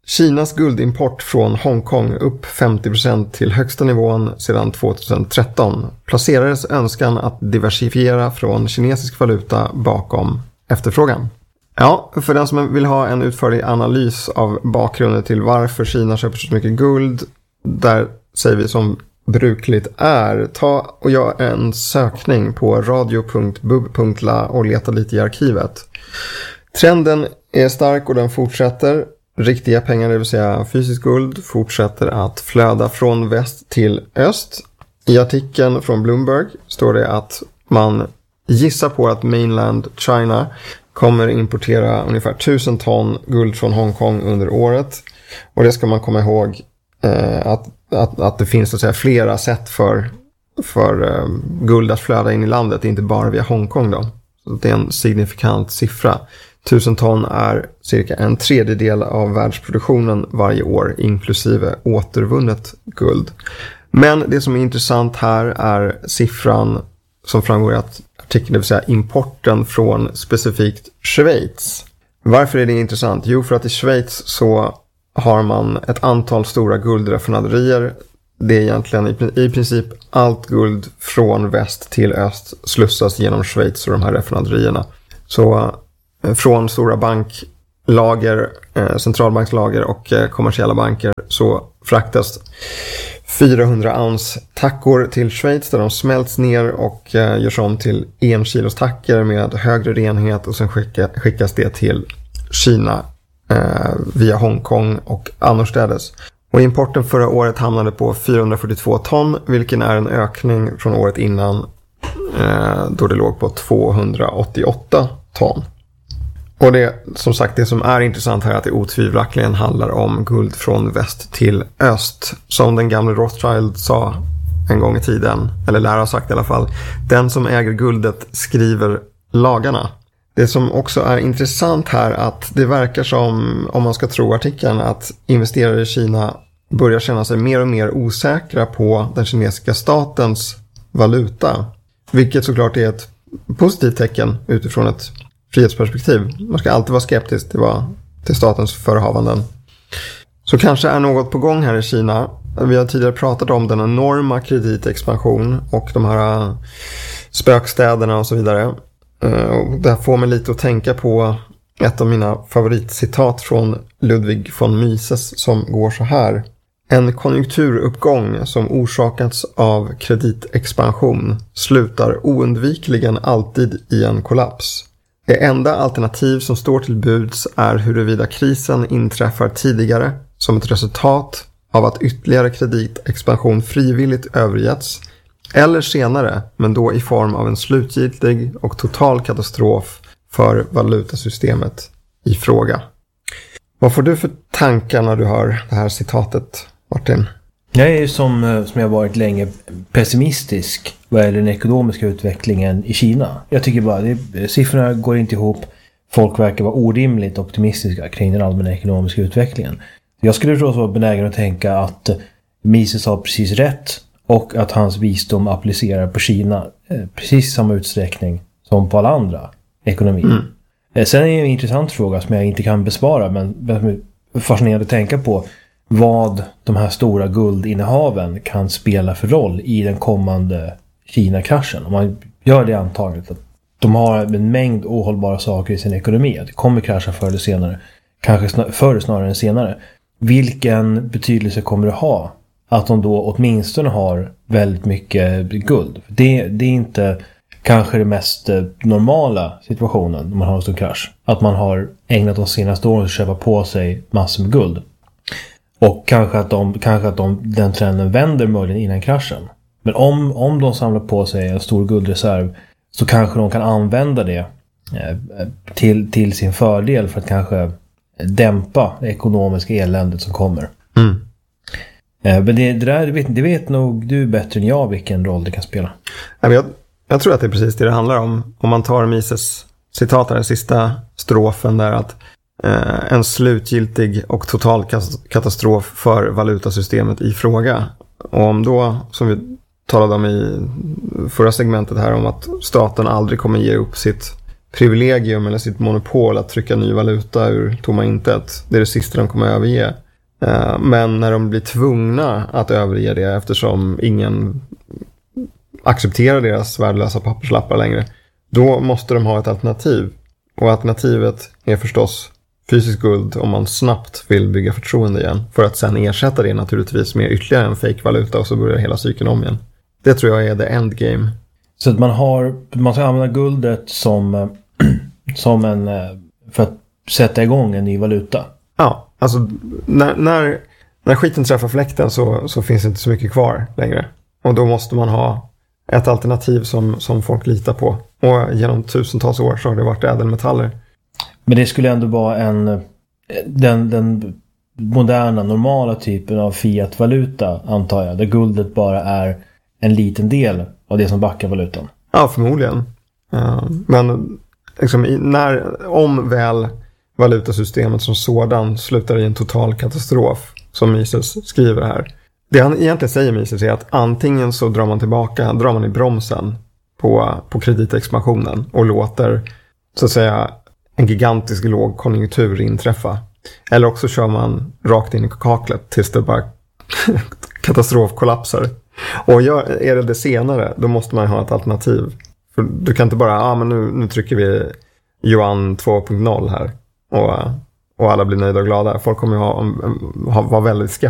Kinas guldimport från Hongkong upp 50% till högsta nivån sedan 2013. Placerades önskan att diversifiera från kinesisk valuta bakom efterfrågan. Ja, för den som vill ha en utförlig analys av bakgrunden till varför Kina köper så mycket guld, där säger vi som brukligt är, ta och gör en sökning på radio.bub.la och leta lite i arkivet. Trenden är stark och den fortsätter. Riktiga pengar, det vill säga fysisk guld, fortsätter att flöda från väst till öst. I artikeln från Bloomberg står det att man gissar på att mainland China kommer importera ungefär 1000 ton guld från Hongkong under året. Och det ska man komma ihåg att det finns så att säga flera sätt för guld att flöda in i landet, inte bara via Hongkong då. Så det är en signifikant siffra. 1000 ton är cirka en tredjedel av världsproduktionen varje år, inklusive återvunnet guld. Men det som är intressant här är siffran som framgår i artikeln, det vill säga importen från specifikt Schweiz. Varför är det intressant? Jo, för att i Schweiz så har man ett antal stora guldraffinaderier. Det är egentligen i princip allt guld från väst till öst slussas genom Schweiz och de här raffinaderierna. Så från stora banklager, centralbankslager och kommersiella banker så fraktas 400 ounce tackor till Schweiz där de smälts ner och görs om till 1 kilos tackor med högre renhet, och sen skickas det till Kina via Hongkong och annorstädes. Och importen förra året hamnade på 442 ton, vilken är en ökning från året innan då det låg på 288 ton. Och det, som sagt, det som är intressant här är att det otvivelaktigt handlar om guld från väst till öst. Som den gamla Rothschild sa en gång i tiden, eller lär ha sagt i alla fall, den som äger guldet skriver lagarna. Det som också är intressant här att det verkar som, om man ska tro artikeln, att investerare i Kina börjar känna sig mer och mer osäkra på den kinesiska statens valuta. Vilket såklart är ett positivt tecken utifrån ett frihetsperspektiv. Man ska alltid vara skeptisk till statens förehavanden. Så kanske är något på gång här i Kina. Vi har tidigare pratat om den enorma kreditexpansion och de här spökstäderna och så vidare. Och det här får mig lite att tänka på ett av mina favoritcitat från Ludwig von Mises som går så här. En konjunkturuppgång som orsakats av kreditexpansion slutar oundvikligen alltid i en kollaps. Det enda alternativ som står till buds är huruvida krisen inträffar tidigare som ett resultat av att ytterligare kreditexpansion frivilligt övergetts, eller senare, men då i form av en slutgiltig och total katastrof för valutasystemet i fråga. Vad får du för tankar när du hör det här citatet, Martin? Jag är ju som jag varit länge pessimistisk vad är den ekonomiska utvecklingen i Kina. Jag tycker bara siffrorna går inte ihop. Folk verkar vara orimligt optimistiska kring den allmänna ekonomiska utvecklingen. Jag skulle förstås vara benägen att tänka att Mises har precis rätt och att hans visdom applicerar på Kina precis i samma utsträckning som på alla andra ekonomier. Sen är det en intressant fråga som jag inte kan besvara, men fascinerande att tänka på vad de här stora guldinnehaven kan spela för roll i den kommande Kina-kraschen. Om man gör det antaget att de har en mängd ohållbara saker i sin ekonomi, att det kommer krascha förr eller senare, kanske förr snarare än senare. Vilken betydelse kommer det ha att de då åtminstone har väldigt mycket guld? Det är inte kanske det mest normala situationen när man har en stor krasch. Att man har ägnat de senaste åren att köpa på sig massor med guld. Och kanske att den trenden vänder möjligen innan kraschen. Men om de samlar på sig en stor guldreserv så kanske de kan använda det till sin fördel för att kanske dämpa det ekonomiska eländet som kommer. Men det vet nog du bättre än jag vilken roll det kan spela. Jag tror att det är precis det handlar om. Om man tar Mises citat där, den sista strofen där, att en slutgiltig och total katastrof för valutasystemet i fråga. Och om då, som vi talade om i förra segmentet här, om att staten aldrig kommer ge upp sitt privilegium eller sitt monopol att trycka ny valuta ur tomma intet. Det är det sista de kommer att överge. Men när de blir tvungna att överge det eftersom ingen accepterar deras värdelösa papperslappar längre, då måste de ha ett alternativ. Och alternativet är förstås fysiskt guld om man snabbt vill bygga förtroende igen. För att sen ersätta det naturligtvis med ytterligare en fake-valuta och så börjar hela cykeln om igen. Det tror jag är the endgame. Så att man ska använda guldet som en för att sätta igång en ny valuta. Ja, alltså när skiten träffar fläkten så finns det inte så mycket kvar längre. Och då måste man ha ett alternativ som folk litar på. Och genom tusentals år så har det varit ädelmetaller. Men det skulle ändå vara den moderna, normala typen av fiat-valuta, antar jag. Där guldet bara är en liten del av det som backar valutan. Ja, förmodligen. Men liksom, om väl valutasystemet som sådan slutar i en total katastrof, som Mises skriver här. Det han egentligen säger, Mises, är att antingen så drar man i bromsen på kreditexpansionen och låter så att säga en gigantisk lågkonjunktur inträffa. Eller också kör man rakt in i kaklet tills det bara katastrofkollapsar. Och är det senare, då måste man ha ett alternativ. För du kan inte bara, men nu trycker vi Yuan 2.0 här och alla blir nöjda och glada. Folk kommer vara väldigt skeptiska